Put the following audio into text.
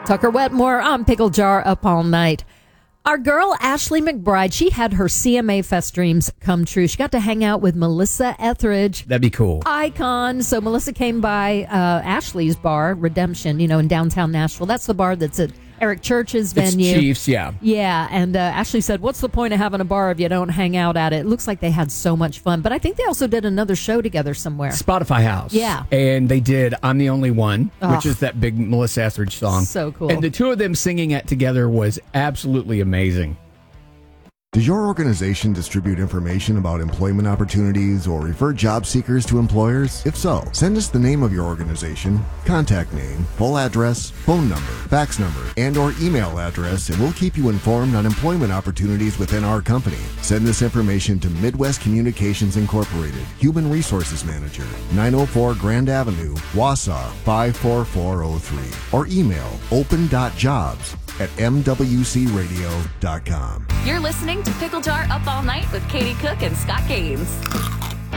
Tucker Wetmore on Pickle Jar up all night. Our girl, Ashley McBride, she had her CMA Fest dreams come true. She got to hang out with Melissa Etheridge. That'd be cool. Icon. So Melissa came by Ashley's bar, Redemption, in downtown Nashville. That's the bar that's at Eric Church's venue. It's Chiefs, yeah. Yeah, and Ashley said, what's the point of having a bar if you don't hang out at it? It looks like they had so much fun. But I think they also did another show together somewhere. Spotify House. Yeah. And they did I'm the Only One, which is that big Melissa Etheridge song. So cool. And the two of them singing it together was absolutely amazing. Does your organization distribute information about employment opportunities or refer job seekers to employers? If so, send us the name of your organization, contact name, full address, phone number, fax number, and or email address, and we'll keep you informed on employment opportunities within our company. Send this information to Midwest Communications Incorporated, Human Resources Manager, 904 Grand Avenue, Wausau 54403, or email open.jobs@mwcradio.com. You're listening to Pickle Jar Up All Night with Katie Cook and Scott Gaines.